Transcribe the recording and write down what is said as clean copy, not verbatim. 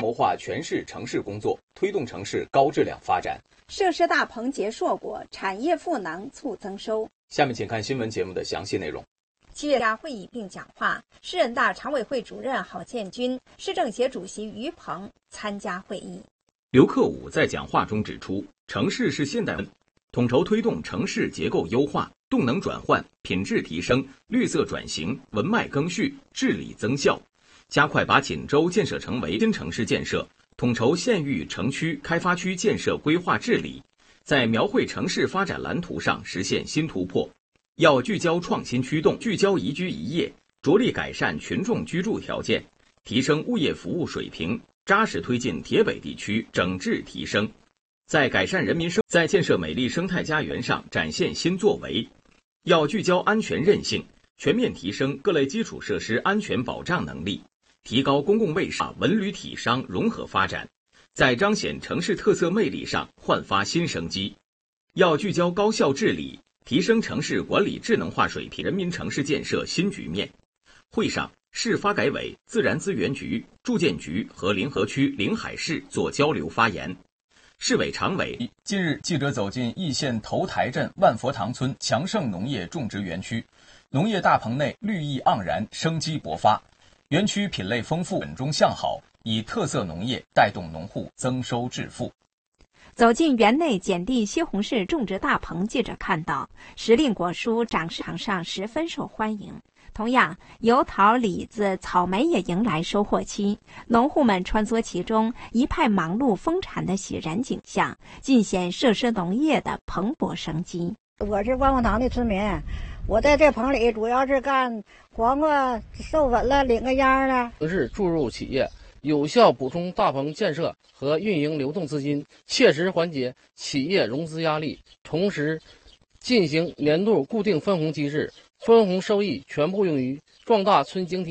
筹划全市城市工作，推动城市高质量发展。 设施大棚结硕果，产业赋能促增收。 下面请看新闻节目的详细内容。 7月加会议并讲话，市人大常委会主任郝建军、市政协主席于鹏参加会议。 刘克武在讲话中指出，城市是现代文，统筹推动城市结构优化、动能转换、品质提升、绿色转型、文脉更续、治理增效，加快把锦州建设成为新城市建设，统筹县域、城区、开发区建设规划治理，在描绘城市发展蓝图上实现新突破。要聚焦创新驱动，聚焦宜居宜业，着力改善群众居住条件，提升物业服务水平，扎实推进铁北地区整治提升，在改善人民在建设美丽生态家园上展现新作为。要聚焦安全韧性，全面提升各类基础设施安全保障能力，提高公共卫生文旅体商融合发展，在彰显城市特色魅力上焕发新生机。要聚焦高效治理，提升城市管理智能化水平，人民城市建设新局面。会上，市发改委、自然资源局、住建局和临河区临海市做交流发言。市委常委近日，记者走进易县头台镇万佛堂村强盛农业种植园区，农业大棚内绿意盎然，生机勃发。园区品类丰富，稳中向好，以特色农业带动农户增收致富。 走进园内碱地西红柿种植大棚，记者看到时令果蔬长市场上十分受欢迎。同样，油桃、李子、草莓也迎来收获期，农户们穿梭其中，一派忙碌丰产的喜然景象，尽显设施农业的蓬勃生机。 我是万佛堂的村民，我在这棚里主要是干黄瓜授粉了，领个秧了。 是注入企业，有效补充大棚建设和运营流动资金，切实缓解企业融资压力，同时进行年度固定分红机制，分红收益全部用于壮大村经济。